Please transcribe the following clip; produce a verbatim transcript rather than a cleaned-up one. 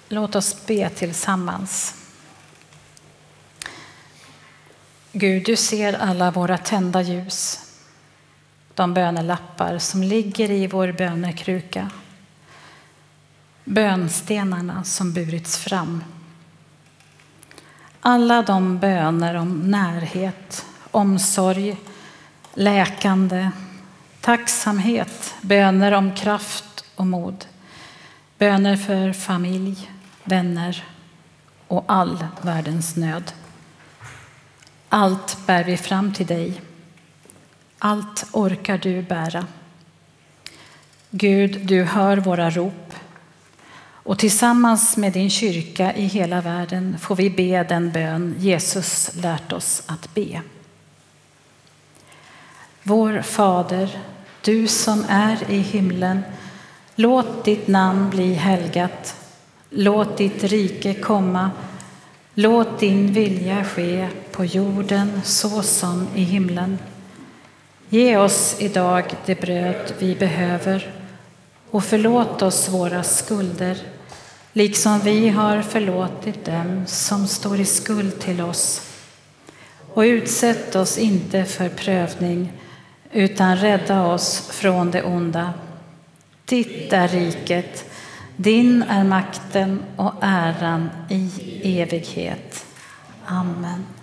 Låt oss be tillsammans. Gud, du ser alla våra tända ljus, de bönelappar som ligger i vår bönekruka, bönstenarna som burits fram. Alla de böner om närhet, omsorg, läkande, tacksamhet, böner om kraft och mod, böner för familj, vänner och all världens nöd. Allt bär vi fram till dig. Allt orkar du bära. Gud, du hör våra rop. Och tillsammans med din kyrka i hela världen får vi be den bön Jesus lärt oss att be. Vår Fader, du som är i himlen, låt ditt namn bli helgat. Låt ditt rike komma. Låt din vilja ske på jorden så som i himlen. Ge oss idag det bröd vi behöver och förlåt oss våra skulder, liksom vi har förlåtit dem som står i skuld till oss. Och utsätt oss inte för prövning, utan rädda oss från det onda. Ditt är riket, din är makten och äran i evighet. Amen.